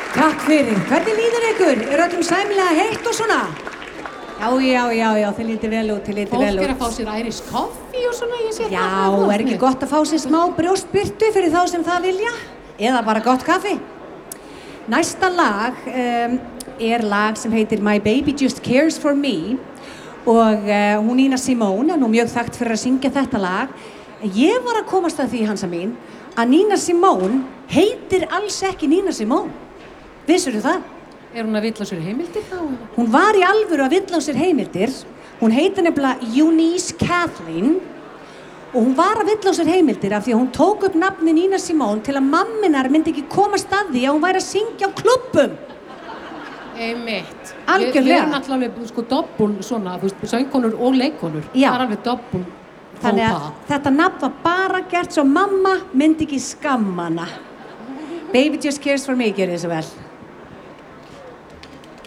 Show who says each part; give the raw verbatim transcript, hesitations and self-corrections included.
Speaker 1: Takk fyrir. Hvernig líður ykkur? Er öllum sæmilega heitt og svona? Já, já, já, já, þið lítið vel út, þið lítið vel út.
Speaker 2: Fólk er að fá sér Irish coffee og svona, ég sé það.
Speaker 1: Já, er ekki gott að fá sér smá brjóstbirtu fyrir þá sem það vilja? Eða bara gott kaffi? Næsta lag um, er lag sem heitir My Baby Just Cares For Me og uh, hún Nina Simone er nú mjög þekkt fyrir að syngja þetta lag. Ég var að komast að því, Hansa mín, að Nina Simone heitir alls ekki Nina Simone. Vissirðu það?
Speaker 2: Er hún að villa sér heimildir þá?
Speaker 1: Hún var í alvöru að villa á sér heimildir. Hún heitir nefnilega Eunice Kathleen og hún var að villa á sér heimildir af því að hún tók upp nafni Nina Simone til að mamminar myndi ekki komast að því að hún væri að syngja á klubbum.
Speaker 2: Einmitt.
Speaker 1: Algjörlega.
Speaker 2: Við erum náttúrulega sko doppul svona, þú veist, söngkonur og leikonur.
Speaker 1: Já.
Speaker 2: Það er alveg doppul.
Speaker 1: Þannig að þetta nafn var bara gert svo mamma myndi ekki skamma hana. Baby Just Cares For Me, gjörðu þið svo vel.